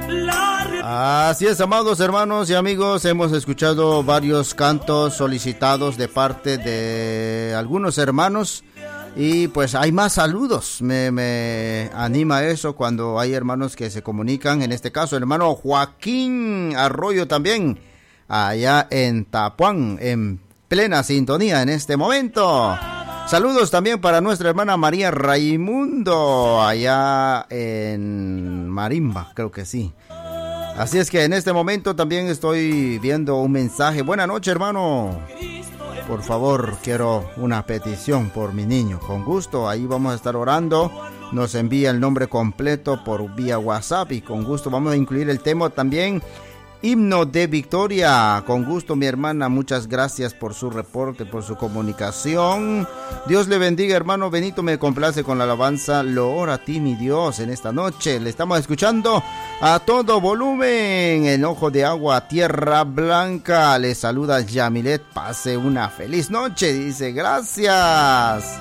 Así es, amados hermanos y amigos, hemos escuchado varios cantos solicitados de parte de algunos hermanos y pues hay más saludos. Me anima eso cuando hay hermanos que se comunican, en este caso el hermano Joaquín Arroyo también, allá en Tapuán, en plena sintonía en este momento. Saludos también para nuestra hermana María Raimundo, allá en Marimba, creo que sí. Así es que en este momento también estoy viendo un mensaje. Buenas noches, hermano. Por favor, quiero una petición por mi niño. Con gusto, ahí vamos a estar orando. Nos envía el nombre completo por vía WhatsApp y con gusto vamos a incluir el tema también. Himno de Victoria, con gusto mi hermana, muchas gracias por su reporte, por su comunicación. Dios le bendiga, hermano Benito, me complace con la alabanza, lo oro a ti mi Dios en esta noche. Le estamos escuchando a todo volumen, en Ojo de Agua, Tierra Blanca. Le saluda Yamilet, pase una feliz noche, dice gracias.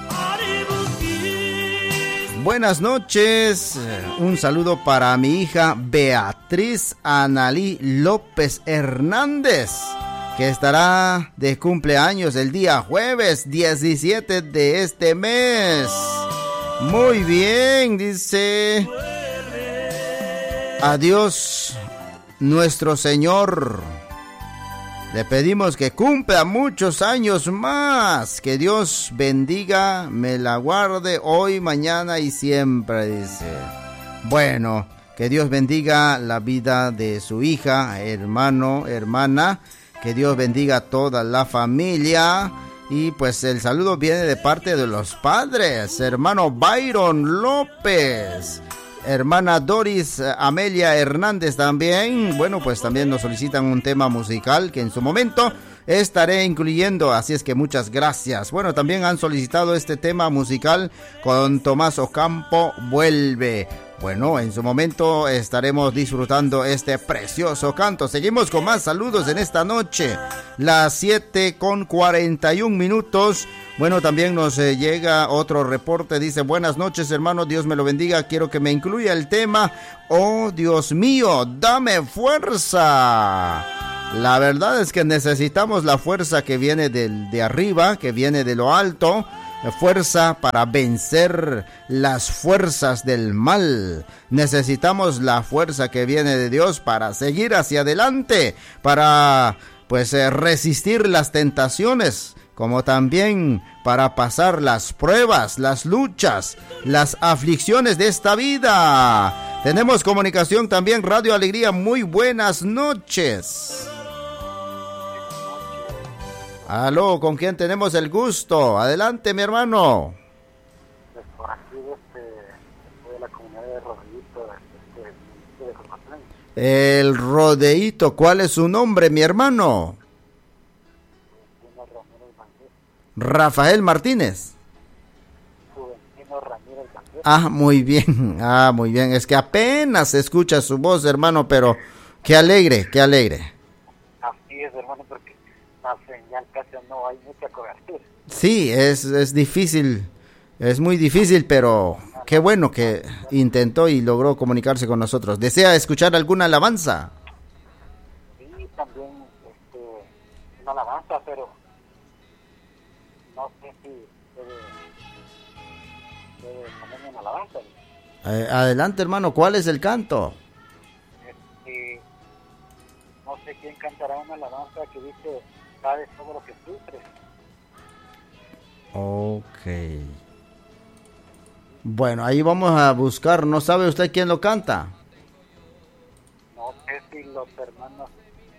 Buenas noches, un saludo para mi hija Beatriz Analí López Hernández, que estará de cumpleaños el día jueves 17 de este mes. Muy bien, dice, adiós nuestro Señor. Le pedimos que cumpla muchos años más. Que Dios bendiga, me la guarde hoy, mañana y siempre, dice. Bueno, que Dios bendiga la vida de su hija, hermano, hermana. Que Dios bendiga a toda la familia. Y pues el saludo viene de parte de los padres. Hermano Byron López. Hermana Doris Amelia Hernández también. Bueno, pues también nos solicitan un tema musical que en su momento estaré incluyendo. Así es que muchas gracias. Bueno, también han solicitado este tema musical con Tomás Ocampo, Vuelve. Bueno, en su momento estaremos disfrutando este precioso canto. Seguimos con más saludos en esta noche. Las 7:41. Bueno, también nos llega otro reporte. Dice, buenas noches, hermano. Dios me lo bendiga. Quiero que me incluya el tema. Oh, Dios mío, dame fuerza. La verdad es que necesitamos la fuerza que viene de arriba, que viene de lo alto. Fuerza para vencer las fuerzas del mal. Necesitamos la fuerza que viene de Dios para seguir hacia adelante, para pues resistir las tentaciones, como también para pasar las pruebas, las luchas, las aflicciones de esta vida. Tenemos comunicación también, Radio Alegría, muy buenas noches. Aló, ¿con quién tenemos el gusto? Adelante, mi hermano. Pues por aquí, de la comunidad de Rodeíto, de Jocotán. El Rodeíto, ¿cuál es su nombre, mi hermano? Rafael Martínez. Juventino Ramírez Valdés. Muy bien, muy bien. Es que apenas se escucha su voz, hermano, pero qué alegre, qué alegre. Así es, hermano, porque la señal casi no hay mucha cobertura. Sí, es difícil, es muy difícil, pero qué bueno que intentó y logró comunicarse con nosotros. ¿Desea escuchar alguna alabanza? Sí, también una alabanza, pero no sé si debe ponerme una alabanza. Adelante, hermano, ¿cuál es el canto? No sé quién cantará una alabanza que dice, sabes todo lo que sufres. Ok. Bueno, ahí vamos a buscar. ¿No sabe usted quién lo canta? No sé si los hermanos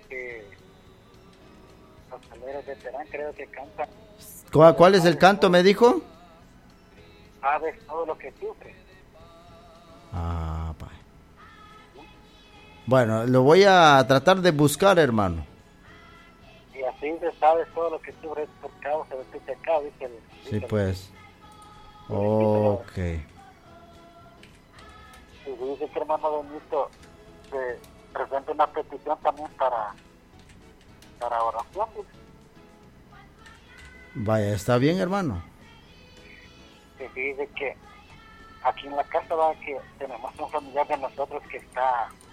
los aleros de Terán creo que cantan. ¿Cuál es el canto, me dijo? Sabes todo lo que sufres. Bueno, lo voy a tratar de buscar, hermano. Y así de sabes todo lo que sufres por causa de tu pecado, dice. Sí, pues. Ok. Y dice que hermano Benito presenta una petición también para oración. Dice. Vaya, está bien, hermano. Y dice que aquí en la casa va que tenemos un familiar de nosotros que está